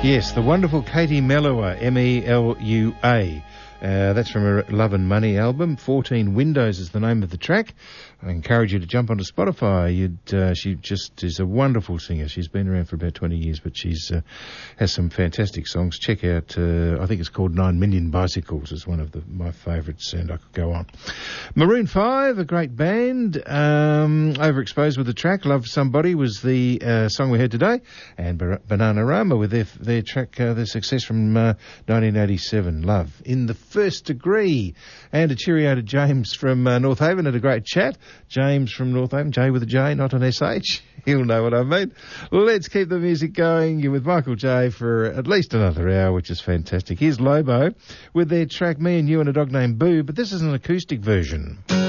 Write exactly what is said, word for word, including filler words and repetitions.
Yes, the wonderful Katie Melua, M E L U A. Uh, that's from her Love and Money album. fourteen Windows is the name of the track. I encourage you to jump onto Spotify. You'd, uh, she just is a wonderful singer. She's been around for about twenty years, but she's uh, has some fantastic songs. Check out, uh, I think it's called Nine Million Bicycles is one of the, my favourites, and I could go on. Maroon five, a great band. Um, Overexposed with the track Love Somebody was the uh, song we heard today. And Bar- Bananarama with their, their track, uh, their success from uh, nineteen eighty-seven, Love in the First Degree. And a cheerio to James from uh, North Haven had a great chat. James from North Haven, J with a J, not an S H. He'll know what I mean. Let's keep the music going. You're with Michael J for at least another hour, which is fantastic. Here's Lobo with their track Me and You and a Dog Named Boo, but this is an acoustic version.